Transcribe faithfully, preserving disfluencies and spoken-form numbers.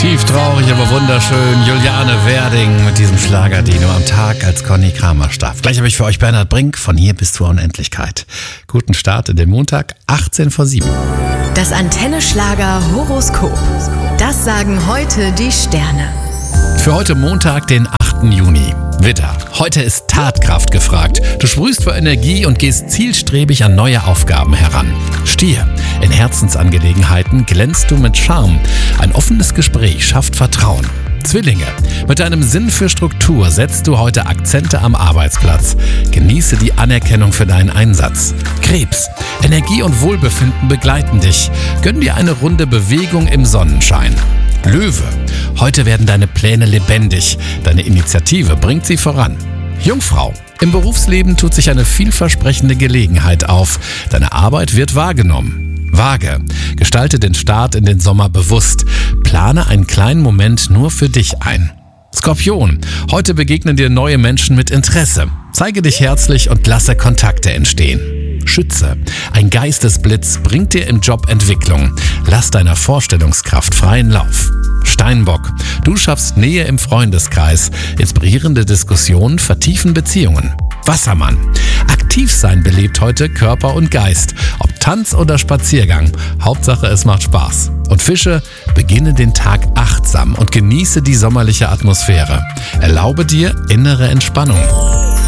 Tief traurig, aber wunderschön. Juliane Werding mit diesem Schlager, die nur am Tag als Conny Kramer starb. Gleich habe ich für euch Bernhard Brink, von hier bis zur Unendlichkeit. Guten Start in den Montag, achtzehn vor sieben. Das Antenne-Schlager Horoskop. Das sagen heute die Sterne. Für heute Montag, den achten Juni. Widder, heute ist Tatkraft gefragt. Du sprühst vor Energie und gehst zielstrebig an neue Aufgaben heran. Stier, in Herzensangelegenheiten glänzt du mit Charme. Ein offenes Gespräch schafft Vertrauen. Zwillinge, mit deinem Sinn für Struktur setzt du heute Akzente am Arbeitsplatz. Genieße die Anerkennung für deinen Einsatz. Krebs, Energie und Wohlbefinden begleiten dich. Gönn dir eine Runde Bewegung im Sonnenschein. Löwe, heute werden deine Pläne lebendig. Deine Initiative bringt sie voran. Jungfrau, im Berufsleben tut sich eine vielversprechende Gelegenheit auf. Deine Arbeit wird wahrgenommen. Waage, gestalte den Start in den Sommer bewusst. Plane einen kleinen Moment nur für dich ein. Skorpion, heute begegnen dir neue Menschen mit Interesse. Zeige dich herzlich und lasse Kontakte entstehen. Schütze, ein Geistesblitz bringt dir im Job Entwicklung. Lass deiner Vorstellungskraft freien Lauf. Steinbock, du schaffst Nähe im Freundeskreis. Inspirierende Diskussionen vertiefen Beziehungen. Wassermann, aktiv sein belebt heute Körper und Geist. Ob Tanz oder Spaziergang, Hauptsache es macht Spaß. Und Fische, beginne den Tag achtsam und genieße die sommerliche Atmosphäre. Erlaube dir innere Entspannung.